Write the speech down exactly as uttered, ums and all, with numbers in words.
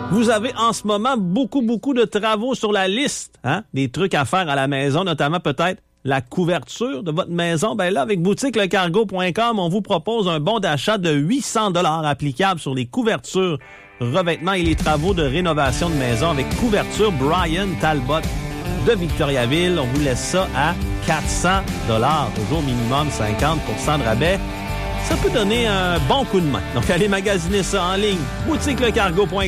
Vous avez en ce moment beaucoup, beaucoup de travaux sur la liste, hein? Des trucs à faire à la maison, notamment peut-être la couverture de votre maison. Ben là, avec boutique le cargo point com, on vous propose un bon d'achat de huit cents dollars applicable sur les couvertures, revêtements et les travaux de rénovation de maison avec couverture Brian Talbot de Victoriaville. On vous laisse ça à quatre cents dollars, toujours minimum cinquante pour cent de rabais. Ça peut donner un bon coup de main. Donc, allez magasiner ça en ligne. boutique le cargo point